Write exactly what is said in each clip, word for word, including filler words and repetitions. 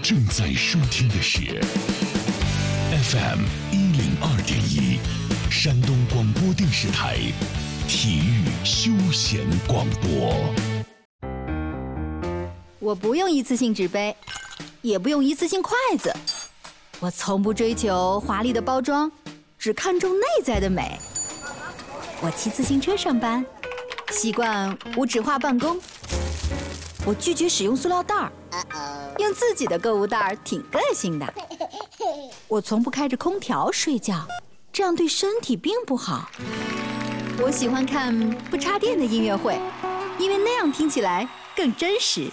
正在收听的是 F M 一零二点一，山东广播电视台体育休闲广播。 我不用一次性纸杯，也不用一次性筷子，我从不追求华丽的包装，只看重内在的美。我骑自行车上班，习惯无纸化办公。我拒绝使用塑料袋儿，用自己的购物袋儿挺个性的。我从不开着空调睡觉，这样对身体并不好。我喜欢看不插电的音乐会，因为那样听起来更真实。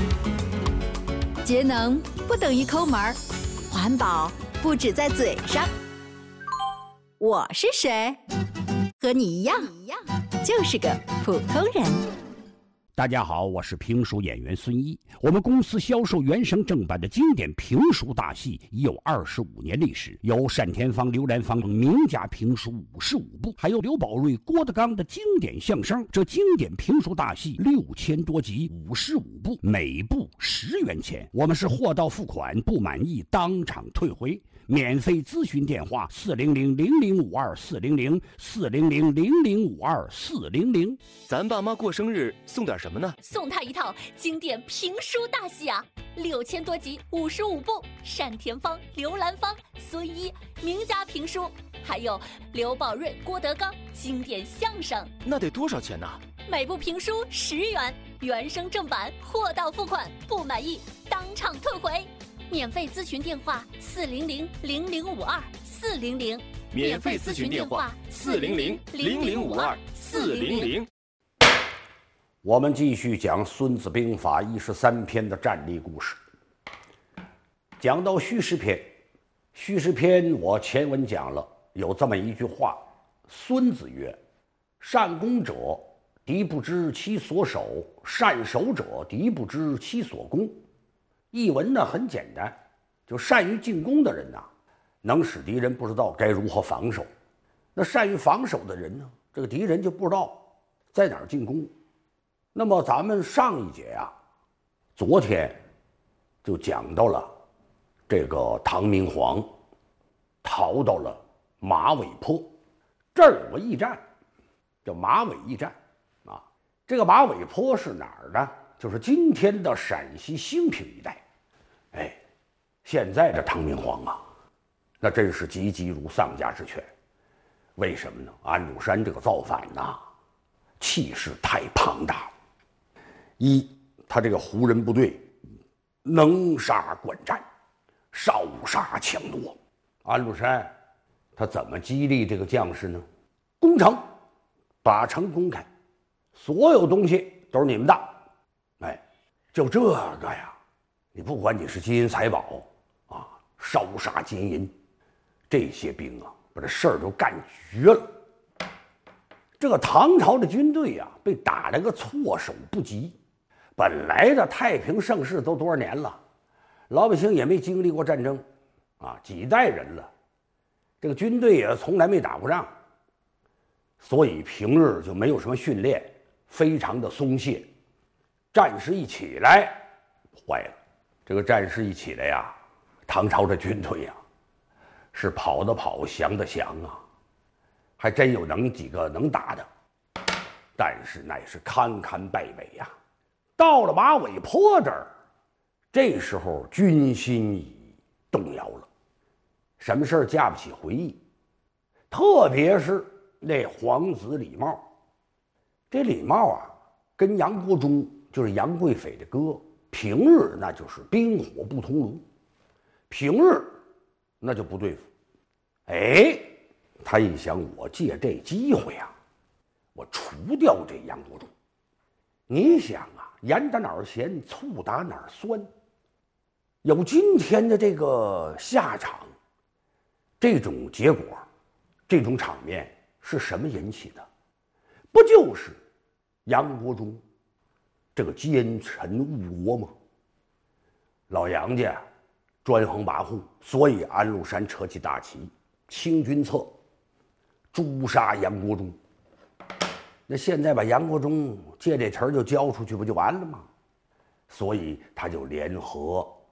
节能不等于抠门儿，环保不只在嘴上。我是谁？和你一样，就是个普通人。 大家好，我是评书演员孙一。我们公司销售原声正版的经典评书大戏已有二十五年历史，有单田芳、刘兰芳名家评书五十五部，还有刘宝瑞、郭德纲的经典相声。这经典评书大戏六千多集，五十五部，每部十元钱。我们是货到付款，不满意当场退回。免费咨询电话：四零零零零五二四零零四零零零零五二四零零。 咱爸妈过生日送点什么呢？ 送他一套经典评书大戏啊，六千多集，五十五部，单田芳、刘兰芳、孙一名家评书，还有刘宝瑞、郭德纲经典相声。 那得多少钱呢？ 每部评书十元，原声正版，货到付款，不满意当场退回。免费咨询电话：四零零零零五二四零零。 免费咨询电话：四零零零零五二四零零。 我们继续讲《孙子兵法》一十三篇的战例故事。讲到虚实篇，虚实篇我前文讲了，有这么一句话：孙子曰：“善攻者，敌不知其所守；善守者，敌不知其所攻。”译文呢很简单，就善于进攻的人呐、啊，能使敌人不知道该如何防守；那善于防守的人呢，这个敌人就不知道在哪儿进攻。那么咱们上一节啊，昨天就讲到了这个唐明皇逃到了马尾坡，这儿有个驿站，叫马尾驿站啊。这个马尾坡是哪儿呢？就是今天的陕西兴平一带。哎，现在这唐明皇啊，那真是急急如丧家之犬。为什么呢？安禄山这个造反呐、啊，气势太庞大了。一，他这个胡人部队能杀惯战，少杀强夺。安禄山他怎么激励这个将士呢？攻城，把城攻开，所有东西都是你们的。哎，就这个呀，你不管你是金银财宝啊，烧杀金银，这些兵啊，把这事儿都干绝了。这个唐朝的军队啊，被打了个措手不及。本来的太平盛世都多少年了，老百姓也没经历过战争啊，几代人了，这个军队也从来没打过仗，所以平日就没有什么训练，非常的松懈。战事一起来，坏了。这个战事一起来呀，唐朝的军队呀，是跑的跑，降的降啊，还真有能几个能打的，但是乃是堪堪败北呀。到了马尾坡这儿，这时候军心已动摇了，什么事儿架不起回忆。特别是那皇子李瑁，这李瑁啊，跟杨国忠就是杨贵妃的哥，平日那就是冰火不同炉，平日那就不对付。哎，他一想，我借这机会啊，我除掉这杨国忠。你想啊，盐打哪儿咸，醋打哪儿酸，有今天的这个下场，这种结果，这种场面是什么引起的？不就是杨国忠这个奸臣误国吗？老杨家专横跋扈，所以安禄山扯起大旗，清君侧，诛杀杨国忠。那现在把杨国忠借这词儿就交出去，不就完了吗？所以他就联合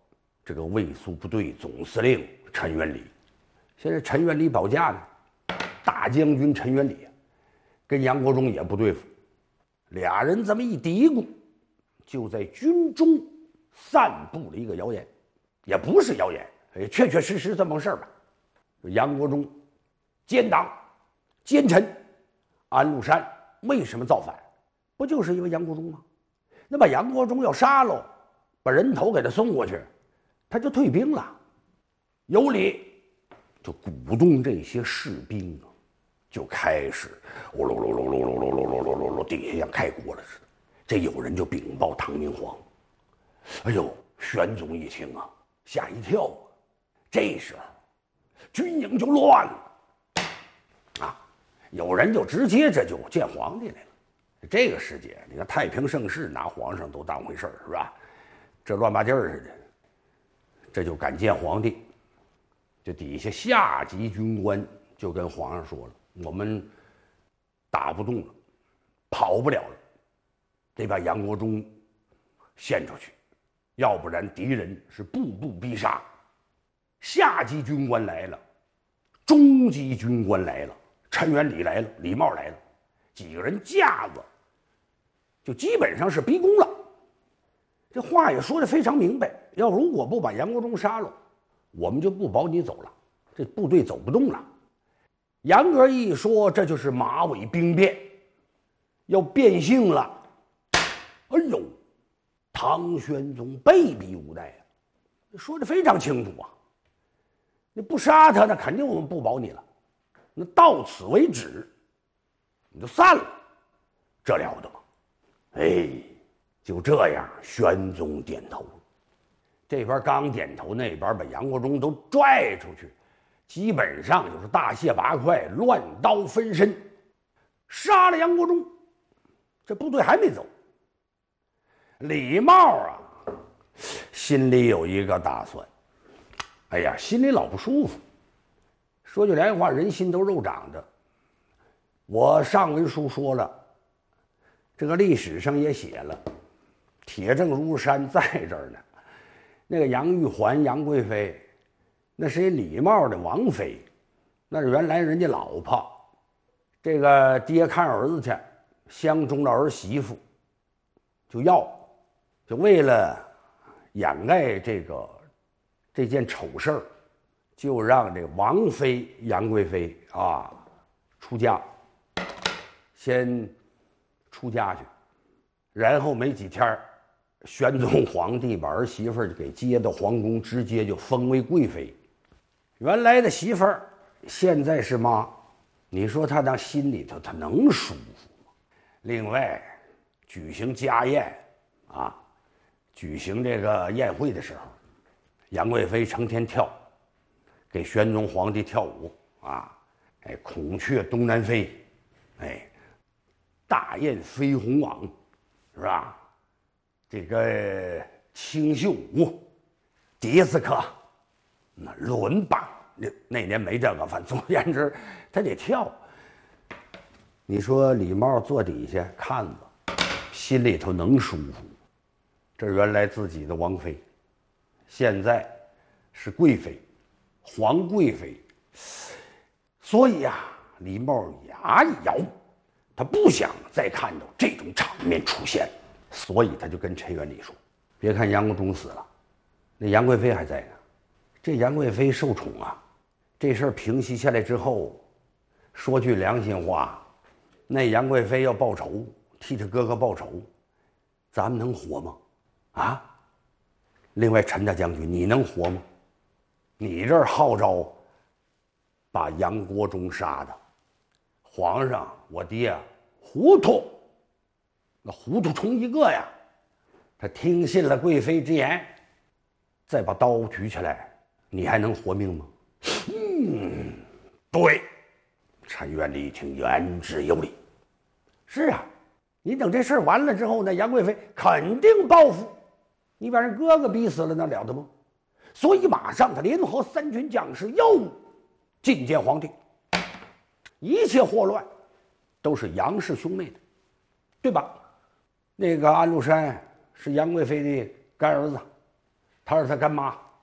这个卫戍部队总司令陈元礼。现在陈元礼保驾呢，大将军陈元礼跟杨国忠也不对付，俩人这么一嘀咕，就在军中散布了一个谣言，也不是谣言，也确确实实这么个事儿吧。杨国忠奸党奸臣，安禄山为什么造反？不就是因为杨国忠吗？那把杨国忠要杀喽，把人头给他送过去，他就退兵了。有理就鼓动这些士兵啊，就开始哦噜噜噜噜噜噜噜噜噜噜噜，底下像开锅了似的。这有人就禀报唐明皇，哎呦，玄宗一听啊，吓一跳啊。这时候军营就乱了啊，有人就直接这就见皇帝来了。这个时节，你看太平盛世，拿皇上都当回事儿，是吧？这乱八劲儿似的，这就敢见皇帝。这底下下级军官就跟皇上说了：“我们打不动了，跑不了了，得把杨国忠献出去，要不然敌人是步步逼杀。”下级军官来了，中级军官来了，陈元礼来了，李茂来了，几个人架子就基本上是逼宫了。这话也说得非常明白，要如果不把杨国忠杀了，我们就不保你走了，这部队走不动了。严格一说，这就是马尾兵变，要变性了。哎呦，唐玄宗被逼无奈啊，说得非常清楚啊。你不杀他，那肯定我们不保你了。那到此为止，你就散了，这了得吗？哎，就这样，玄宗点头。这边刚点头，那边把杨国忠都拽出去，基本上就是大卸八块，乱刀分身，杀了杨国忠。这部队还没走，李茂啊，心里有一个打算。哎呀，心里老不舒服。说句良话，人心都肉长的。我上文书说了，这个历史上也写了，铁证如山在这儿呢。那个杨玉环、杨贵妃，那是一李茂的王妃，那是原来人家老婆。这个爹看儿子去，相中了儿媳妇，就要，就为了掩盖这个。这件丑事儿，就让这王妃杨贵妃啊出嫁，先出嫁去，然后没几天，玄宗皇帝把儿媳妇儿给接到皇宫，直接就封为贵妃。原来的媳妇儿现在是妈，你说他那心里头他能舒服吗？另外，举行家宴啊，举行这个宴会的时候。杨贵妃成天跳，给玄宗皇帝跳舞啊！哎，孔雀东南飞，哎，大雁飞鸿往，是吧？这个清秀舞，迪斯科，那伦巴，那那年没这个，反正总而言之，他得跳。你说李茂坐底下看着，心里头能舒服？这原来自己的王妃。现在是贵妃，皇贵妃，所以呀、啊，李茂牙一咬，他不想再看到这种场面出现，所以他就跟陈元礼说：“别看杨国忠死了，那杨贵妃还在呢。这杨贵妃受宠啊，这事儿平息下来之后，说句良心话，那杨贵妃要报仇，替他哥哥报仇，咱们能活吗？啊？”另外，陈大将军，你能活吗？你这儿号召把杨国忠杀的，皇上，我爹糊涂，那糊涂虫一个呀！他听信了贵妃之言，再把刀举起来，你还能活命吗？嗯，对。陈元礼一听，言之有理。是啊，你等这事儿完了之后呢，杨贵妃肯定报复。你把人哥哥逼死了，那了得吗？所以马上他联合三军将士又觐见皇帝。一切祸乱都是杨氏兄妹的，对吧？那个安禄山是杨贵妃的干儿子，他是他干妈，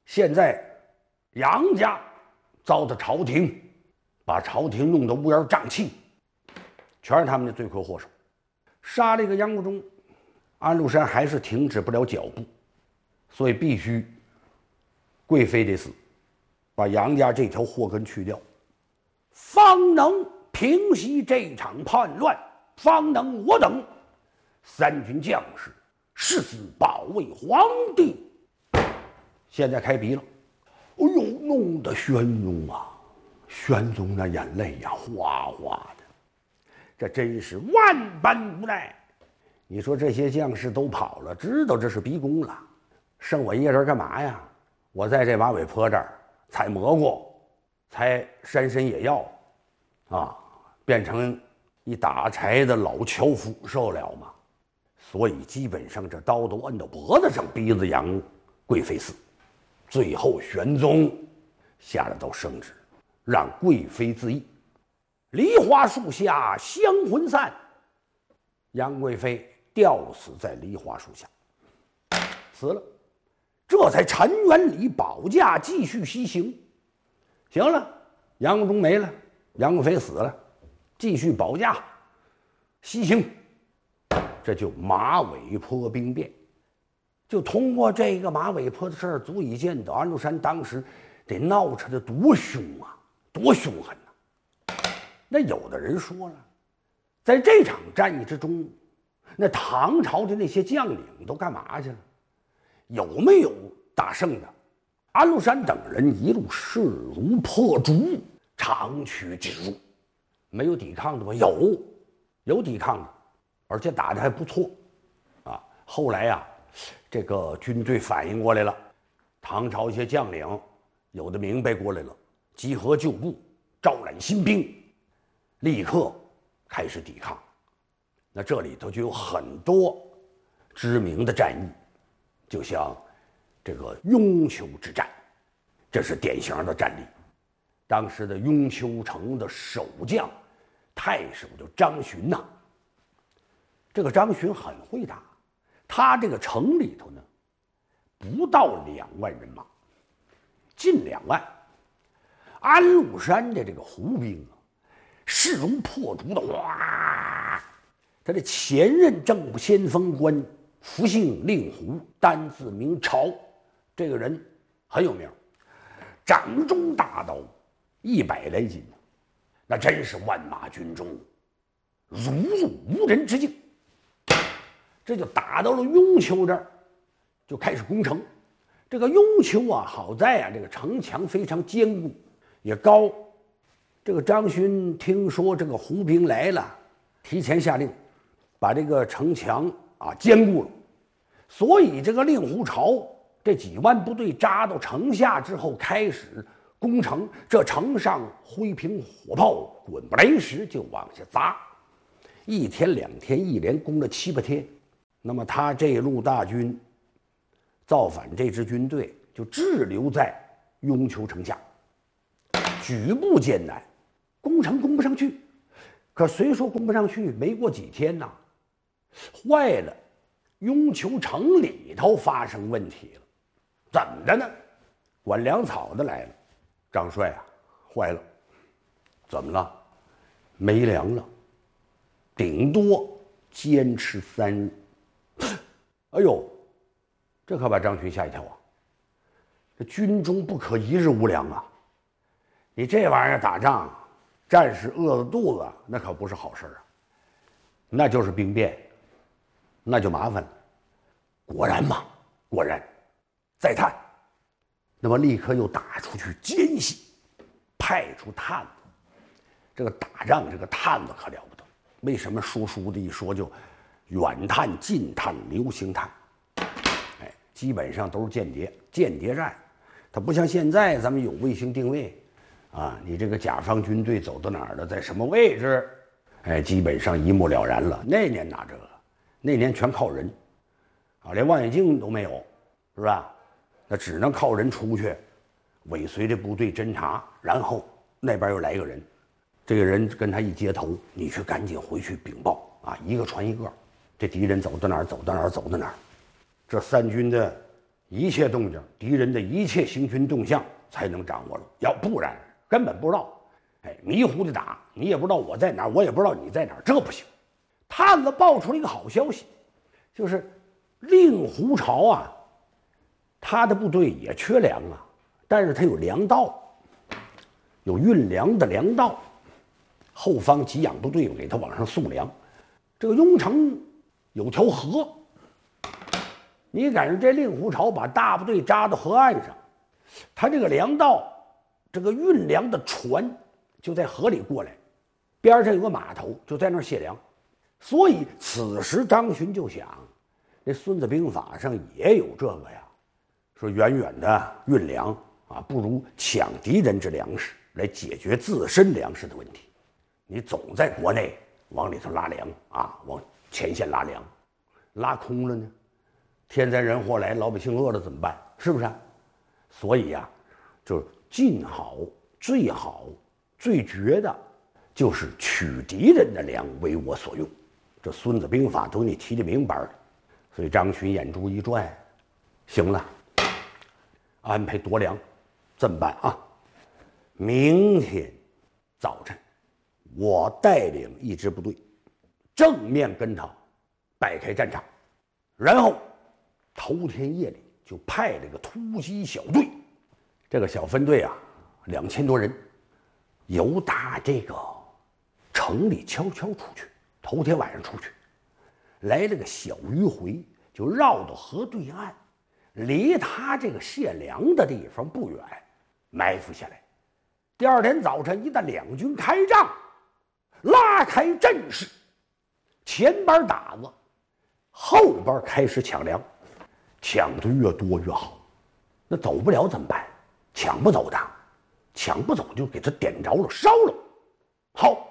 现在杨家遭到朝廷，把朝廷弄得乌烟瘴气，全是他们的罪魁祸首。杀这个杨国忠，安禄山还是停止不了脚步，所以必须贵妃得死，把杨家这条祸根去掉，方能平息这场叛乱，方能我等三军将士誓死保卫皇帝。现在开鼻了，哎呦，弄得玄宗啊，玄宗那眼泪呀哗哗的，这真是万般无奈。你说这些将士都跑了，知道这是逼宫了，剩我一个人干嘛呀？我在这马尾坡这儿采蘑菇，采山参野药，啊，变成一打柴的老樵夫，受了吗？所以基本上这刀都摁到脖子上，逼着杨贵妃死。最后玄宗下了道圣旨，让贵妃自缢，梨花树下香魂散，杨贵妃吊死在梨花树下，死了。这才陈元礼保驾继续西行。行了，杨国忠没了，杨贵妃死了，继续保驾西行。这就马尾坡兵变。就通过这个马尾坡的事儿，足以见得安禄山当时得闹出的多凶啊，多凶狠呐、啊！那有的人说了，在这场战役之中，那唐朝的那些将领都干嘛去了？有没有打胜的？安禄山等人一路势如破竹，长驱直入，没有抵抗的吗？有，有抵抗的，而且打得还不错啊。后来呀、啊。这个军队反应过来了，唐朝一些将领有的明白过来了，集合旧部，招揽新兵，立刻开始抵抗。那这里头就有很多知名的战役，就像这个雍丘之战，这是典型的战例。当时的雍丘城的守将太守叫张巡呐、啊，这个张巡很会打。他这个城里头呢，不到两万人马，近两万。安禄山的这个胡兵啊，势如破竹的哗。他的前任正先锋官福姓令狐，单字名朝，这个人很有名，掌中大刀，一百来斤，那真是万马军中如入无人之境。这就打到了雍丘这儿，就开始攻城。这个雍丘啊，好在啊，这个城墙非常坚固，也高。这个张巡听说这个胡兵来了，提前下令把这个城墙啊坚固了。所以这个令狐潮这几万部队扎到城下之后，开始攻城。这城上灰瓶火炮滚不来时就往下砸，一天两天，一连攻了七八天。那么他这一路大军造反，这支军队就滞留在雍丘城下，举步艰难，攻城攻不上去。可虽说攻不上去，没过几天呐，坏了，雍丘城里头发生问题了。怎么的呢？管粮草的来了，张帅啊，坏了，怎么了？没粮了，顶多坚持三日。哎呦，这可把张巡吓一跳啊！这军中不可一日无粮啊！你这玩意儿打仗，战士饿着肚子，那可不是好事啊！那就是兵变，那就麻烦了。果然嘛，果然，再探，那么立刻又打出去奸细，派出探子。这个打仗，这个探子可了不得。为什么说书的一说就远探、近探、流星探？哎，基本上都是间谍，间谍战。它不像现在咱们有卫星定位，啊，你这个甲方军队走到哪儿了，在什么位置，哎，基本上一目了然了。那年哪这个？那年全靠人，啊，连望远镜都没有，是吧？那只能靠人出去，尾随着部队侦察，然后那边又来个人，这个人跟他一接头，你去赶紧回去禀报啊，一个传一个，这敌人走到哪儿，走到哪儿，走到哪儿。这三军的一切动静，敌人的一切行军动向才能掌握了，要不然根本不知道。哎，迷糊的打，你也不知道我在哪儿，我也不知道你在哪儿，这不行。探子报出了一个好消息，就是令狐潮啊，他的部队也缺粮啊，但是他有粮道，有运粮的粮道，后方给养部队给他往上送粮。这个雍城有条河，你赶上这令狐潮把大部队扎到河岸上，他这个粮道，这个运粮的船就在河里过来，边上有个码头，就在那儿卸粮。所以此时张巡就想，这《孙子兵法》上也有这个呀，说远远的运粮啊，不如抢敌人之粮食来解决自身粮食的问题。你总在国内往里头拉粮啊，往前线拉粮，拉空了呢，天灾人祸来，老百姓饿了怎么办？是不是啊？所以呀、啊，就是尽好、最好、最绝的，就是取敌人的粮为我所用。这《孙子兵法》都给你提的明白了。所以张巡眼珠一转，行了，安排夺粮，这么办啊？明天早晨，我带领一支部队，正面跟他摆开战场，然后头天夜里就派了个突击小队。这个小分队啊，两千多人，由打这个城里悄悄出去，头天晚上出去，来了个小迂回，就绕到河对岸，离他这个卸粮的地方不远，埋伏下来。第二天早晨，一旦两军开仗，拉开阵势，前边打子，后边开始抢粮，抢的越多越好。那走不了怎么办？抢不走的，抢不走就给他点着了，烧了。好，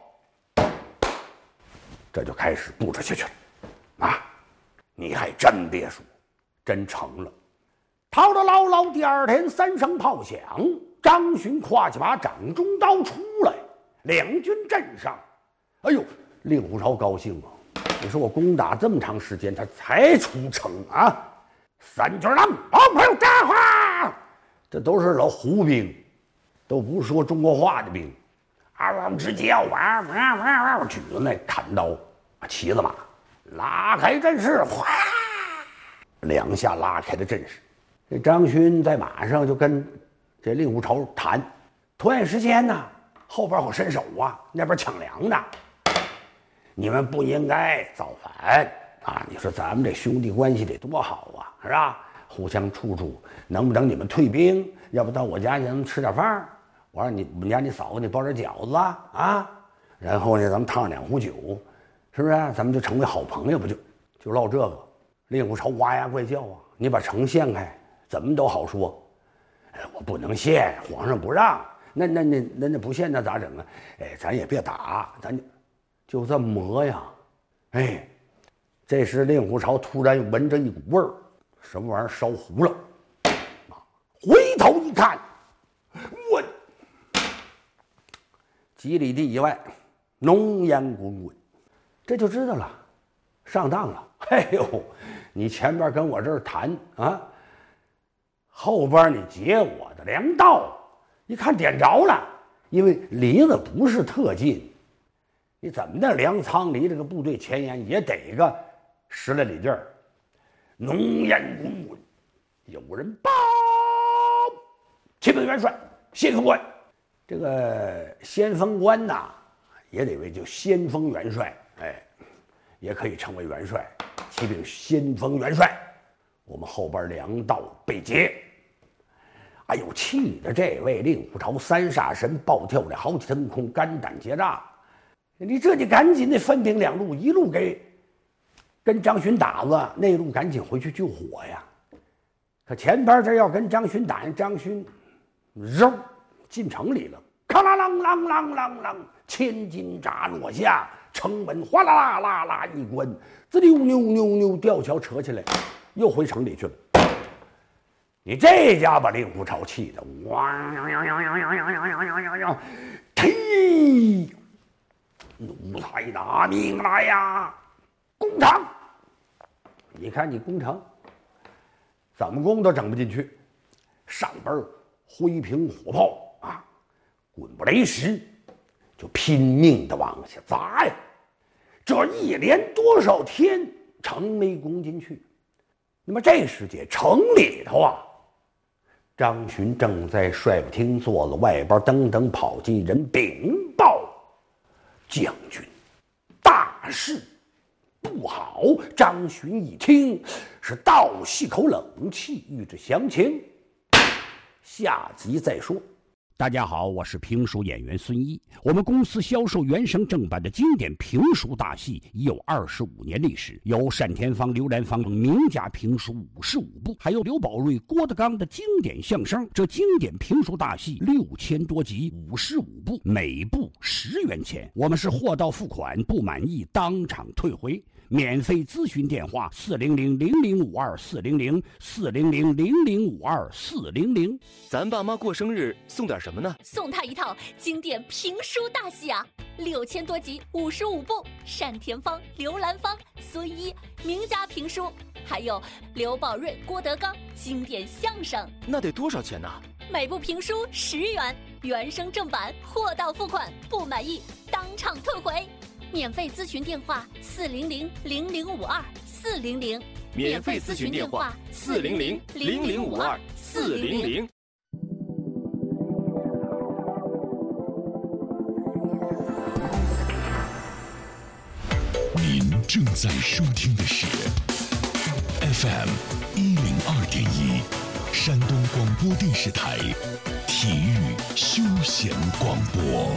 这就开始布置下去了。啊，你还真别说，真成了。逃得牢牢，第二天三声炮响，张巡挎起把掌中刀出来，两军阵上。哎呦，令狐潮高兴啊！你说我攻打这么长时间，他才出城啊！三军郎，好朋友扎话，这都是老胡兵，都不说中国话的兵。啊，我们直接要玩玩玩玩，举着那砍刀，骑着马，拉开阵势，哗，两下拉开了阵势。这张巡在马上就跟这令狐潮谈，拖延时间呢，后边好伸手啊，那边抢粮呢，你们不应该造反啊！你说咱们这兄弟关系得多好啊，是吧？互相处处，能不能你们退兵？要不到我家咱们吃点饭？我让你我们家你嫂子你包点饺子啊，然后呢咱们烫上两壶酒，是不是？咱们就成为好朋友，不就就唠这个？令狐潮哇呀怪叫啊！你把城献开，怎么都好说。哎，我不能献，皇上不让。那那那那那不献那咋整啊？哎，咱也别打，咱就就这么磨呀。哎，这时令狐潮突然闻着一股味儿，什么玩意儿烧糊了？回头一看，我几里地以外，浓烟滚滚，这就知道了，上当了。哎呦，你前边跟我这儿谈啊，后边你劫我的粮道，一看点着了，因为离得不是特近，你怎么的粮仓离这个部队前沿也得个十来里地儿，浓烟滚滚，有人报，启禀元帅，先锋官。这个先锋官呐，也得为就先锋元帅，哎，也可以称为元帅。启禀先锋元帅，我们后边粮道被劫。哎呦，气的这位令狐潮三煞神暴跳了好几腾空，肝胆结炸。你这就赶紧得分兵两路，一路给跟张巡打子，那路赶紧回去救火呀。可前边这要跟张巡打，张巡扔进城里了，咔啦啷啷啷啷啷，千斤闸落下，城门哗啦啦啦啦一关，滋溜扭扭扭，吊桥扯起来，又回城里去了。你这家把令狐潮气的，哇呀呀呀呀呀呀呀呀呀呀！呸！奴才拿命来呀！攻城！你看你攻城， 怎么攻都整不进去。上边挥平火炮啊，滚不雷石，就拼命的往下砸呀。这一连多少天，城没攻进去。那么这时节，城里头啊，张巡正在帅府厅坐了，外边噔噔跑进人禀报：将军，大事不好！张巡一听，是倒吸口冷气，欲知详情，下集再说。 大家好，我是评书演员孙一。我们公司销售原声正版的经典评书大戏已有二十五年历史，有单田芳、刘兰芳等名家评书五十五部，还有刘宝瑞、郭德纲的经典相声。这经典评书大戏六千多集，五十五部，每部十元钱。我们是货到付款，不满意当场退回。免费咨询电话：四零零零零五二四零零四零零零零五二四零零。 咱爸妈过生日送点什么呢？ 送他一套经典评书大戏啊，六千多集，五十五部，单田芳、刘兰芳、孙一名家评书，还有刘宝瑞、郭德纲经典相声。 那得多少钱呢？ 每部评书十元，原声正版，货到付款，不满意当场退回。免费咨询电话：四零零零零五二四零零。 免费咨询电话：四零零零零五二四零零。 您正在收听的是 F M 一零二点一，山东广播电视台体育休闲广播。